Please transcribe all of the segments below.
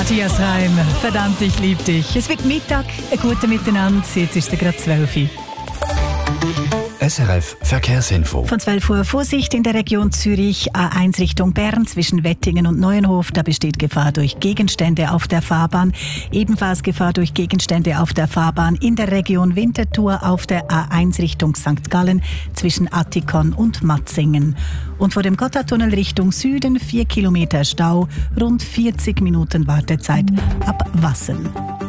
Matthias Reim, verdammt, ich lieb dich. Es wird Mittag, ein guter Miteinander, jetzt ist es gerade 12 Uhr. SRF Verkehrsinfo. Von 12 Uhr Vorsicht in der Region Zürich, A1 Richtung Bern zwischen Wettingen und Neuenhof. Da besteht Gefahr durch Gegenstände auf der Fahrbahn. Ebenfalls Gefahr durch Gegenstände auf der Fahrbahn in der Region Winterthur auf der A1 Richtung St. Gallen zwischen Attikon und Matzingen. Und vor dem Gotthardtunnel Richtung Süden 4 Kilometer Stau, rund 40 Minuten Wartezeit ab Wassen.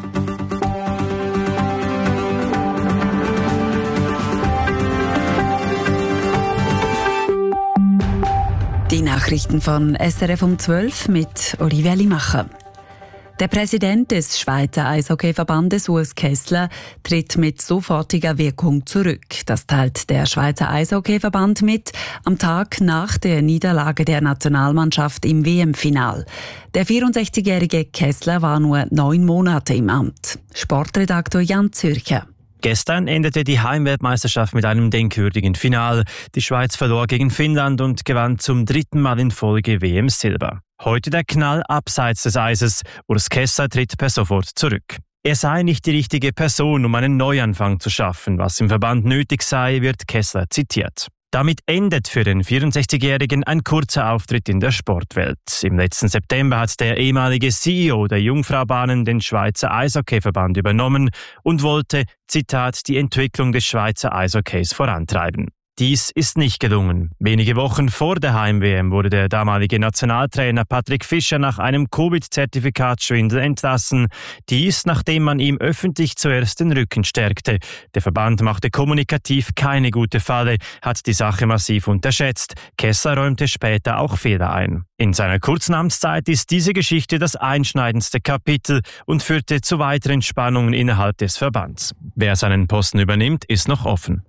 Die Nachrichten von SRF um 12 mit Olivia Limacher. Der Präsident des Schweizer Eishockeyverbandes, Urs Kessler, tritt mit sofortiger Wirkung zurück. Das teilt der Schweizer Eishockeyverband mit am Tag nach der Niederlage der Nationalmannschaft im WM-Final. Der 64-jährige Kessler war nur 9 Monate im Amt. Sportredaktor Jan Zürcher. Gestern endete die Heimweltmeisterschaft mit einem denkwürdigen Final. Die Schweiz verlor gegen Finnland und gewann zum 3. Mal in Folge WM-Silber. Heute der Knall abseits des Eises. Urs Kessler tritt per sofort zurück. Er sei nicht die richtige Person, um einen Neuanfang zu schaffen. Was im Verband nötig sei, wird Kessler zitiert. Damit endet für den 64-Jährigen ein kurzer Auftritt in der Sportwelt. Im letzten September hat der ehemalige CEO der Jungfraubahnen den Schweizer Eishockeyverband übernommen und wollte, Zitat, die Entwicklung des Schweizer Eishockeys vorantreiben. Dies ist nicht gelungen. Wenige Wochen vor der Heim-WM wurde der damalige Nationaltrainer Patrick Fischer nach einem Covid-Zertifikatsschwindel entlassen. Dies, nachdem man ihm öffentlich zuerst den Rücken stärkte. Der Verband machte kommunikativ keine gute Falle, hat die Sache massiv unterschätzt. Kessler räumte später auch Fehler ein. In seiner kurzen Amtszeit ist diese Geschichte das einschneidendste Kapitel und führte zu weiteren Spannungen innerhalb des Verbands. Wer seinen Posten übernimmt, ist noch offen.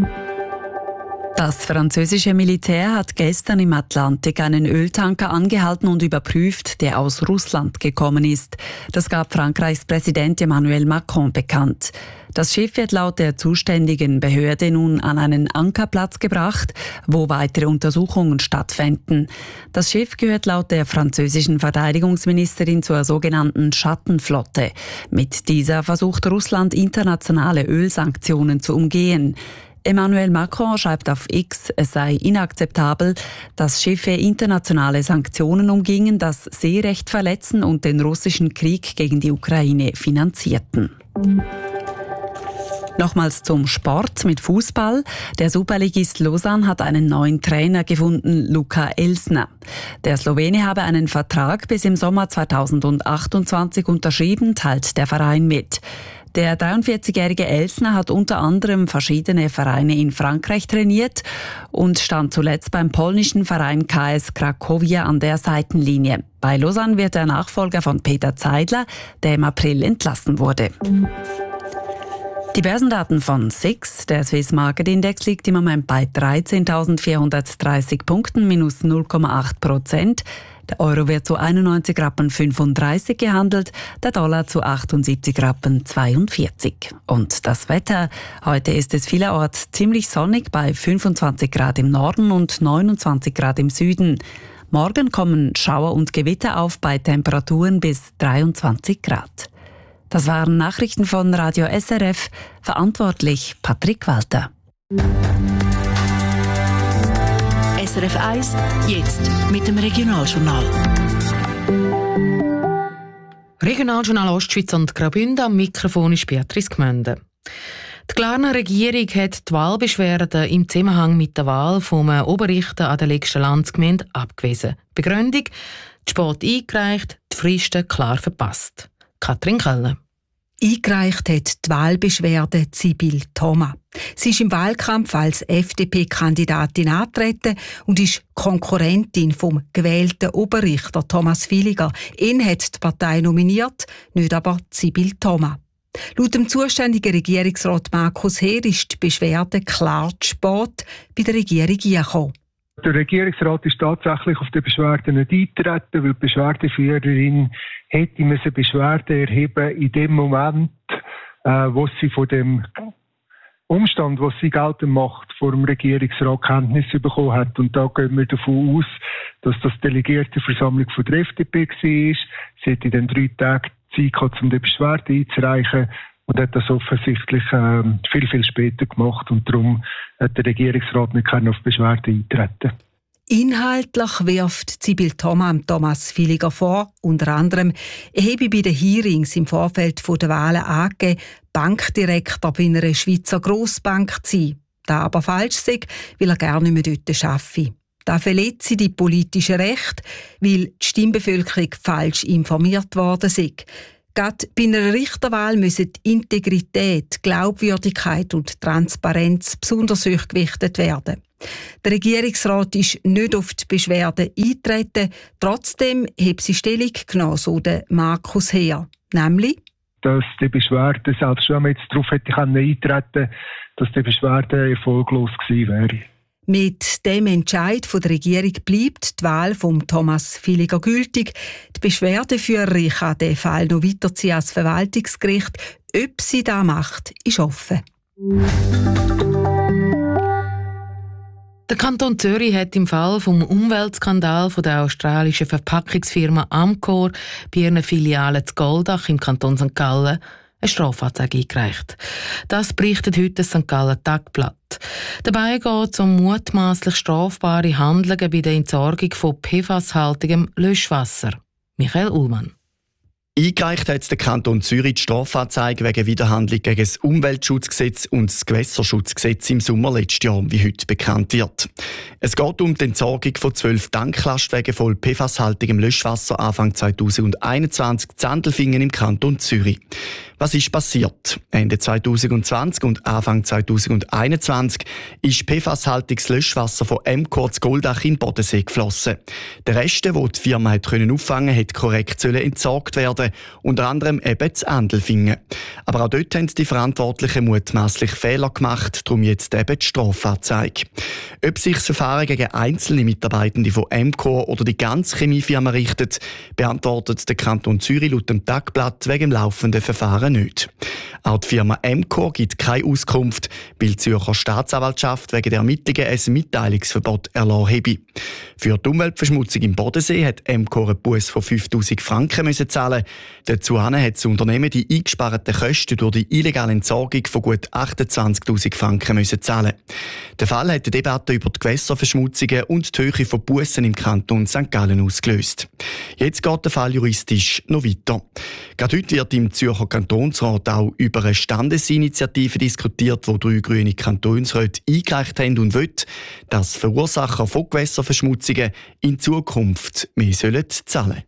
Das französische Militär hat gestern im Atlantik einen Öltanker angehalten und überprüft, der aus Russland gekommen ist. Das gab Frankreichs Präsident Emmanuel Macron bekannt. Das Schiff wird laut der zuständigen Behörde nun an einen Ankerplatz gebracht, wo weitere Untersuchungen stattfinden. Das Schiff gehört laut der französischen Verteidigungsministerin zur sogenannten Schattenflotte. Mit dieser versucht Russland internationale Ölsanktionen zu umgehen. Emmanuel Macron schreibt auf X, es sei inakzeptabel, dass Schiffe internationale Sanktionen umgingen, das Seerecht verletzen und den russischen Krieg gegen die Ukraine finanzierten. Nochmals zum Sport mit Fußball. Der Superligist Lausanne hat einen neuen Trainer gefunden, Luka Elsner. Der Slowene habe einen Vertrag bis im Sommer 2028 unterschrieben, teilt der Verein mit. Der 43-jährige Elsner hat unter anderem verschiedene Vereine in Frankreich trainiert und stand zuletzt beim polnischen Verein KS Cracovia an der Seitenlinie. Bei Lausanne wird er Nachfolger von Peter Zeidler, der im April entlassen wurde. Die Börsendaten von SIX, der Swiss Market Index, liegt im Moment bei 13.430 Punkten, minus 0,8%. Der Euro wird zu 91,35 Rappen gehandelt, der Dollar zu 78,42 Rappen. Und das Wetter? Heute ist es vielerorts ziemlich sonnig bei 25 Grad im Norden und 29 Grad im Süden. Morgen kommen Schauer und Gewitter auf bei Temperaturen bis 23 Grad. Das waren Nachrichten von Radio SRF, verantwortlich Patrick Walter. SRF 1, jetzt mit dem Regionaljournal. Regionaljournal Ostschweiz und Graubünden, am Mikrofon ist Beatrice Gmünde. Die Glarner Regierung hat die Wahlbeschwerden im Zusammenhang mit der Wahl vom Oberrichter an der letzten Landsgemeinde abgewiesen. Begründung: zu spät eingereicht, die Fristen klar verpasst. Katrin Köllner. Eingereicht hat die Wahlbeschwerde Sibyl Thoma. Sie ist im Wahlkampf als FDP-Kandidatin angetreten und ist Konkurrentin vom gewählten Oberrichter Thomas Villiger. Ihn hat die Partei nominiert, nicht aber Sibyl Thoma. Laut dem zuständigen Regierungsrat Markus Heer ist die Beschwerde klar zu spät bei der Regierung eingekommen. Der Regierungsrat ist tatsächlich auf die Beschwerde nicht eingetreten, weil die Beschwerdeführerin hätte Beschwerde erheben in dem Moment, wo sie von dem Umstand, was sie geltend macht, vor dem Regierungsrat Kenntnis bekommen hat. Und da gehen wir davon aus, dass das Delegiertenversammlung von der FDP war. Sie hat in den 3 Tagen Zeit gehabt, um die Beschwerde einzureichen und hat das offensichtlich viel später gemacht. Und darum hat der Regierungsrat nicht auf die Beschwerde eintreten. Inhaltlich wirft Sibyl Thomas Villiger vor, unter anderem, er habe bei den Hearings im Vorfeld der Wahlen angegeben, Bankdirektor bei einer Schweizer Grossbank zu sein. Das aber falsch sei, weil er gar nicht mehr dort arbeite. Das verletze die politischen Rechte, weil die Stimmbevölkerung falsch informiert worden sei. Gerade bei einer Richterwahl müssen Integrität, Glaubwürdigkeit und Transparenz besonders hoch gewichtet werden. Der Regierungsrat ist nicht auf die Beschwerden eingetreten, trotzdem hat sie Stellung genommen, so der Markus Heer. Nämlich, dass die Beschwerde, selbst wenn man jetzt darauf hätte eintreten, dass die Beschwerde erfolglos gewesen wäre. Mit dem Entscheid der Regierung bleibt die Wahl von Thomas Villiger gültig. Die Beschwerdeführerin kann den Fall noch weiterziehen als Verwaltungsgericht. Ob sie das macht, ist offen. Der Kanton Zürich hat im Fall vom Umweltskandal von der australischen Verpackungsfirma Amcor bei ihren Filialen zu Goldach im Kanton St. Gallen eine Strafanzeige eingereicht. Das berichtet heute das St. Gallen Tagblatt. Dabei geht es um mutmaßlich strafbare Handlungen bei der Entsorgung von PFAS-haltigem Löschwasser. Michael Ullmann. Eingereicht hat der Kanton Zürich die Strafanzeige wegen Widerhandlung gegen das Umweltschutzgesetz und das Gewässerschutzgesetz im Sommer letzten Jahr, wie heute bekannt wird. Es geht um die Entsorgung von 12 Tanklastwagen voll PFAS-haltigem Löschwasser Anfang 2021 in Andelfingen im Kanton Zürich. Was ist passiert? Ende 2020 und Anfang 2021 ist PFAS-haltiges Löschwasser von Amcor zu Goldach in den Bodensee geflossen. Der Rest, den die Firma auffangen konnte, korrekt entsorgt werden, unter anderem eben zu Andelfingen. Aber auch dort haben die Verantwortlichen mutmaßlich Fehler gemacht, darum jetzt eben die Strafanzeige. Ob sich das Verfahren gegen einzelne Mitarbeitende von Amcor oder die ganze Chemiefirma richtet, beantwortet der Kanton Zürich laut dem Tagblatt wegen dem laufenden Verfahren nicht. Auch die Firma Amcor gibt keine Auskunft, weil die Zürcher Staatsanwaltschaft wegen der Ermittlungen ein Mitteilungsverbot erlassen habe. Für die Umweltverschmutzung im Bodensee hat Amcor einen Buß von 5'000 Franken zahlen. Dazu hat das Unternehmen die eingesparten Kosten durch die illegale Entsorgung von gut 28'000 Franken zahlen. Der Fall hat eine Debatte über die Gewässerverschmutzungen und die Höhe von Bussen im Kanton St. Gallen ausgelöst. Jetzt geht der Fall juristisch noch weiter. Gerade heute wird im Zürcher Kantonsrat auch über eine Standesinitiative diskutiert, wo 3 grüne Kantonsräte eingereicht haben und wollen, dass Verursacher von Gewässerverschmutzungen in Zukunft mehr zahlen sollen.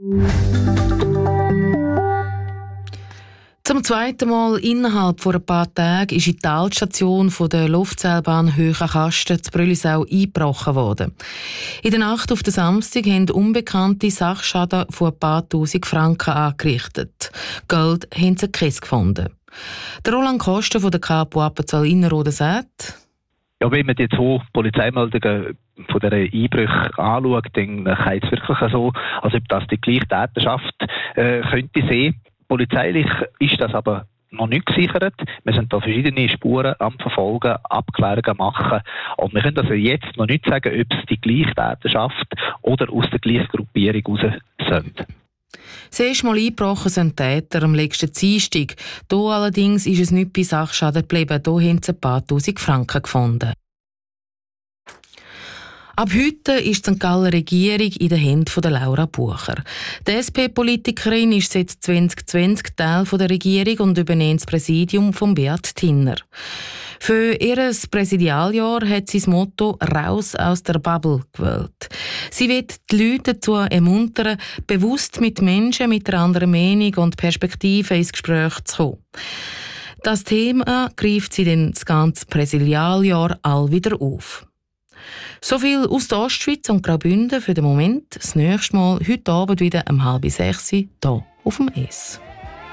Zum zweiten Mal innerhalb von ein paar Tagen ist in die Talstation der Luftseilbahn Höhenkasten zu Brüllisau eingebrochen worden. In der Nacht auf den Samstag haben Unbekannte Sachschaden von ein paar tausend Franken angerichtet. Geld haben sie keins gefunden. Der Roland Kosten von der Kapo Appenzell Innerrhoden sagt: Ja, wenn man jetzt so Polizeimeldungen von dieser Einbrüche anschaut, dann kann es wirklich so, als ob das die gleiche Täterschaft könnte sehen. Polizeilich ist das aber noch nicht gesichert. Wir sind da verschiedene Spuren am Verfolgen, Abklärungen machen. Und wir können also jetzt noch nicht sagen, ob es die gleiche Täterschaft oder aus der gleichen Gruppierung raus sind. Das erste Mal eingebrochen sind Täter am letzten Dienstag. Hier allerdings ist es nicht bei Sachschaden geblieben. Hier haben sie ein paar tausend Franken gefunden. Ab heute ist die St. Galler Regierung in den Händen von Laura Bucher. Die SP-Politikerin ist seit 2020 Teil der Regierung und übernimmt das Präsidium von Beat Tinner. Für ihr Präsidialjahr hat sie das Motto «Raus aus der Bubble» gewählt. Sie wird die Leute dazu ermuntern, bewusst mit Menschen mit einer anderen Meinung und Perspektive ins Gespräch zu kommen. Das Thema greift sie dann das ganze Präsidialjahr all wieder auf. So viel aus der Ostschweiz und Graubünden für den Moment. Das nächste Mal heute Abend wieder um 5:30 hier auf dem S.